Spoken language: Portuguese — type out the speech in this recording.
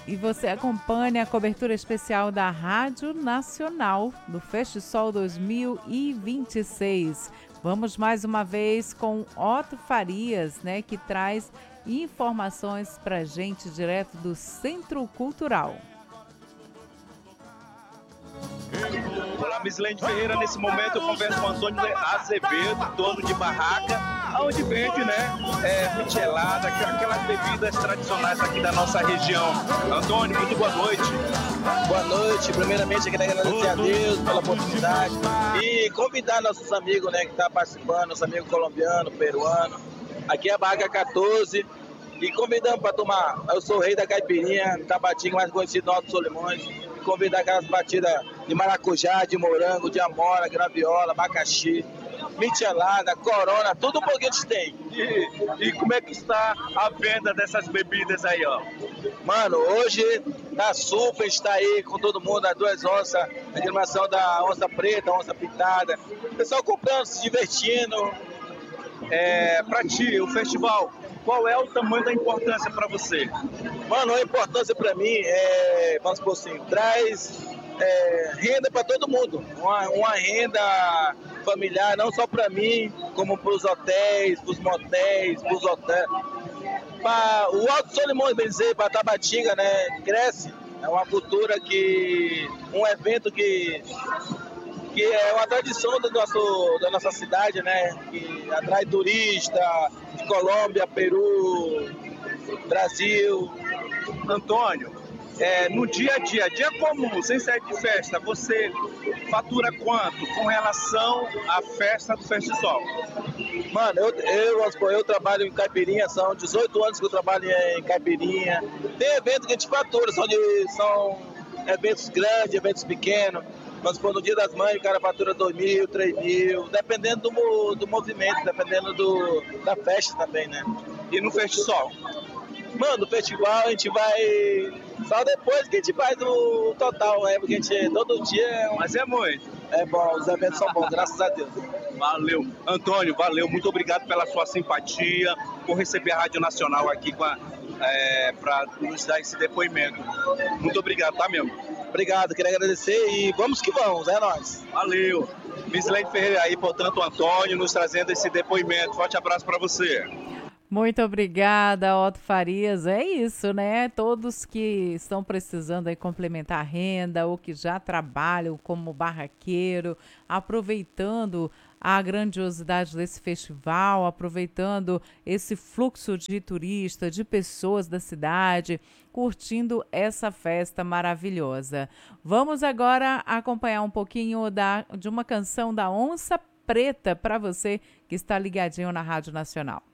E você acompanha a cobertura especial da Rádio Nacional do FestSol 2026. Vamos mais uma vez com Otto Farias, né, que traz informações pra gente direto do Centro Cultural. Olá, Mislene Ferreira. Nesse momento eu converso com o Antônio Azevedo, dono de barraca, onde vende, michelada, aquelas bebidas tradicionais aqui da nossa região. Antônio, muito boa noite. Boa noite. Primeiramente, eu queria agradecer a Deus pela oportunidade e convidar nossos amigos, que estão participando, nossos amigos colombianos, peruanos. Aqui é a Barraca 14 e convidamos para tomar. Eu sou o rei da caipirinha, Tabatinga, mais conhecido no Alto Solimões. Convidar aquelas batidas de maracujá, de morango, de amora, graviola, abacaxi, michelada, corona, tudo um pouquinho de tem. E como é que está a venda dessas bebidas aí, ó? Mano, hoje tá super, está aí com todo mundo, as 2 onças, a animação da onça preta, onça pintada. O pessoal comprando, se divertindo. Pra ti, o festival, qual é o tamanho da importância para você? Mano, a importância para mim vamos supor assim, traz renda para todo mundo. Uma renda familiar, não só para mim, como para os hotéis, para os motéis, para os hotéis. O Alto Solimões, bem dizer, para Tabatinga, cresce. É uma cultura um evento que é uma tradição da nossa cidade, que atrai turista de Colômbia, Peru, Brasil. Antônio, no dia a dia comum, sem sair de festa, você fatura quanto com relação à festa do FestSol? Mano, eu trabalho em caipirinha, são 18 anos que eu trabalho em caipirinha. Tem evento que a gente fatura, são eventos grandes, eventos pequenos. Mas no Dia das Mães o cara fatura 2.000, 3.000, dependendo do movimento, dependendo da festa também, né? E no FestSol? Mano, no festival a gente vai só depois que a gente faz o total, porque a gente todo dia... Mas é muito. É bom, os eventos são bons, graças a Deus. Valeu. Antônio, valeu. Muito obrigado pela sua simpatia, por receber a Rádio Nacional aqui para nos dar esse depoimento. Muito obrigado, tá mesmo? Obrigado, queria agradecer e vamos que vamos, é nóis. Valeu. Mislene Ferreira aí, portanto, o Antônio nos trazendo esse depoimento. Forte abraço para você. Muito obrigada, Otto Farias. É isso, né? Todos que estão precisando aí complementar a renda ou que já trabalham como barraqueiro, aproveitando a grandiosidade desse festival, aproveitando esse fluxo de turista, de pessoas da cidade, curtindo essa festa maravilhosa. Vamos agora acompanhar um pouquinho de uma canção da Onça Preta para você que está ligadinho na Rádio Nacional.